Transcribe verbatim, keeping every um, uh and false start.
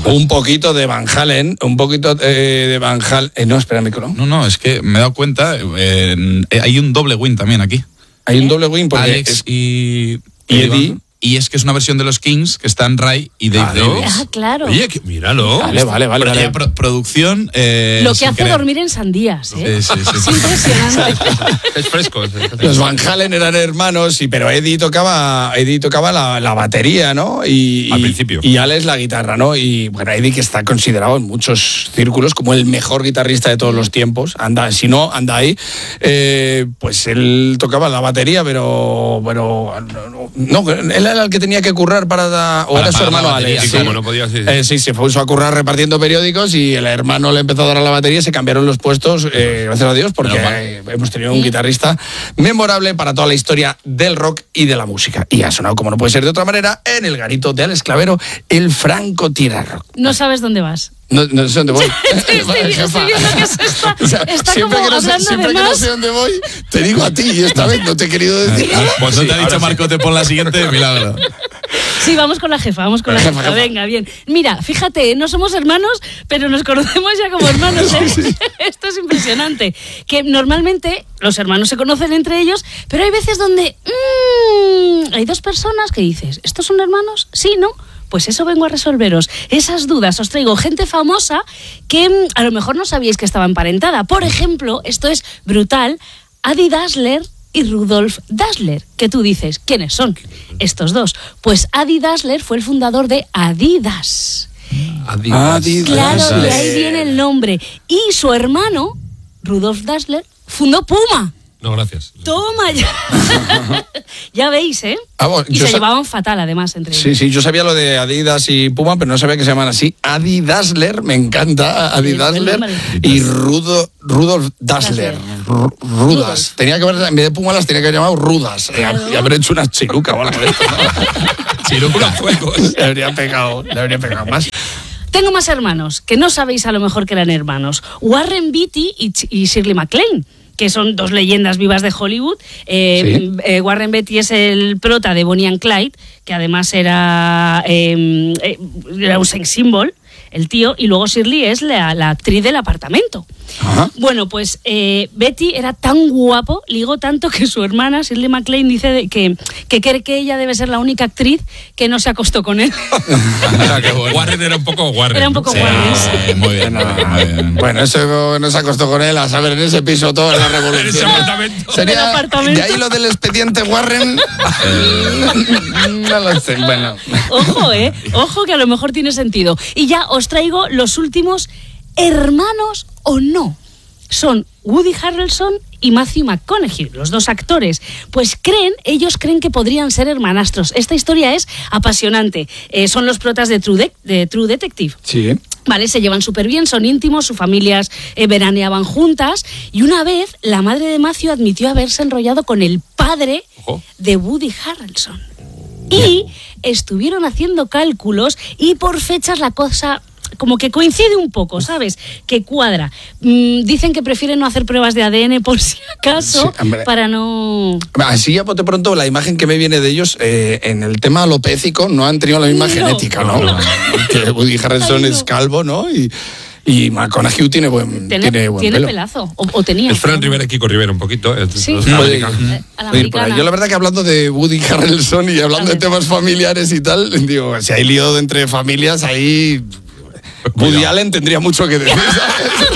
preocupes. Un poquito de Van Halen, un poquito eh, de Van Halen. Eh, no, espera, micro. No, no, es que me he dado cuenta, eh, hay un doble win también aquí. Hay un doble win porque Alex es, y, y Eddie. Y es que es una versión de los Kings que están Ray y Dave Claro. Davis. Ah, claro. Oye, que, míralo. Vale, vale, vale. Pero vale. ya pro- producción. Eh, Lo que sin hace querer. dormir en sandías, ¿eh? Sí, sí, sí. Es impresionante. Es fresco. Es fresco. Los Van Halen eran hermanos, y, pero Eddie tocaba, Eddie tocaba la, la batería, ¿no? Y, Al y- principio. Y Alex la guitarra, ¿no? Y bueno, Eddie, que está considerado en muchos círculos como el mejor guitarrista de todos los tiempos, anda, si no, anda ahí, eh, pues él tocaba la batería, pero, pero no, él era el que tenía que currar para, da, o Para era su pagar la hermano batería, Alex. y como no podía, sí, sí. Eh, sí, se puso a currar repartiendo periódicos y el hermano le empezó a dar a la batería y se cambiaron los puestos, eh, gracias a Dios, porque Normal. eh, hemos tenido un guitarrista memorable para toda la historia del rock y de la música. Y ha sonado, como no puede ser de otra manera, en el garito de Alex Clavero, el francotirador. No sabes dónde vas. No, no sé dónde voy. Estoy, estoy- estoy viendo que se está, O sea, está siempre como que no sé, hablando siempre de que no más. sé dónde voy, te digo a ti, y esta vez no te he querido decir nada. Cuando Sí, te ha ahora dicho sí. Marco, te pon la siguiente, milagro. Sí, vamos con la jefa, vamos con la Jefa, jefa. jefa. Venga, bien. Mira, fíjate, no somos hermanos, pero nos conocemos ya como hermanos. ¿eh? Esto es impresionante. Que normalmente los hermanos se conocen entre ellos, pero hay veces donde mmm, hay dos personas que dices, ¿estos son hermanos? Sí, ¿no? Pues eso vengo a resolveros. Esas dudas os traigo gente famosa que mm, a lo mejor no sabíais que estaba emparentada. Por ejemplo, esto es brutal, Adi Dassler y Rudolf Dassler, que tú dices, ¿quiénes son estos dos? Pues Adi Dassler fue el fundador de Adidas. Adidas. Adidas. Claro, Dassler. de ahí viene el nombre. Y su hermano, Rudolf Dassler, fundó Puma. No, gracias. Toma ya. Ya veis, ¿eh? Ah, bueno, Y yo se sa- llevaban fatal, además, entre ellos. Sí, sí, yo sabía lo de Adidas y Puma, pero no sabía que se llaman así. Adi Dassler, me encanta Adi Sí, buen Dassler, nombre. y Rudo, Rudolf Dassler. Ru- Rudas. Rudolf. Tenía que haber, en vez de Puma las tenía que haber llamado Rudas. eh, Y haber hecho una chiruca o algo de esto. Chiruca. Le habría pegado, le habría pegado más. Tengo más hermanos, que no sabéis a lo mejor que eran hermanos. Warren Beatty y, Ch- y Shirley MacLaine, que son dos leyendas vivas de Hollywood. Eh, Sí. eh, Warren Beatty es el prota de Bonnie and Clyde, que además era, eh, eh, era un sex symbol, el tío, y luego Shirley es la, la actriz del Apartamento. Ajá. Bueno, pues eh, Betty era tan guapo, ligó tanto que su hermana, Shirley MacLaine, dice de- que, que cree que ella debe ser la única actriz que no se acostó con él. Qué bueno. Warren era un poco Warren. Era un poco Sí, Warren. sí, muy bien, muy bien. Bueno, eso no se acostó con él, a saber, en ese piso todo en la En ese revolución. apartamento. Sería, En el apartamento. de ahí lo del expediente Warren. No lo sé, bueno. Ojo, ¿eh? Ojo que a lo mejor tiene sentido. Y ya os traigo los últimos hermanos o no. Son Woody Harrelson y Matthew McConaughey, los dos actores. Pues creen, ellos creen que podrían ser hermanastros. Esta historia es apasionante. Eh, son los protas de True, De- de True Detective. Sí. Vale, se llevan súper bien, son íntimos, sus familias eh, veraneaban juntas. Y una vez, la madre de Matthew admitió haberse enrollado con el padre Ojo. de Woody Harrelson. Y estuvieron haciendo cálculos y por fechas la cosa como que coincide un poco, ¿sabes? Que cuadra. Mm, dicen que prefieren no hacer pruebas de A D N por si acaso, Sí, hombre. para no... Así a bote pronto, la imagen que me viene de ellos, eh, en el tema alopécico, no han tenido la misma No. genética, ¿no? No. Que Woody Harrelson Ay, no. es calvo, ¿no? Y, y McConaughey tiene buen, Tiene, tiene buen tiene pelo. pelazo, o, o tenía. Es Fran Rivera y Kiko Rivera un poquito. eh, Sí. los Puede- americanos. Eh, a la puede ir por ahí. americana. Yo la verdad que hablando de Woody Harrelson y hablando A de ver. temas familiares y tal, digo, si hay lío entre familias, ahí Pues Woody cuidado. Allen tendría mucho que decir, ¿sabes?